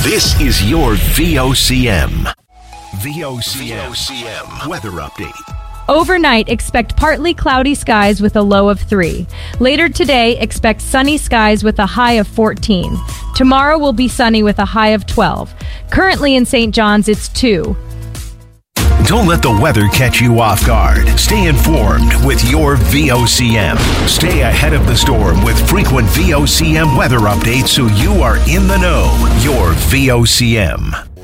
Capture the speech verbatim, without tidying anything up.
This is your V O C M. V O C M, V O C M weather update. Overnight, expect partly cloudy skies with a low of three. Later today, expect sunny skies with a high of fourteen. Tomorrow will be sunny with a high of twelve. Currently in Saint John's, it's two. Don't let the weather catch you off guard. Stay informed with your V O C M. Stay ahead of the storm with frequent V O C M weather updates so you are in the know. Your V O C M.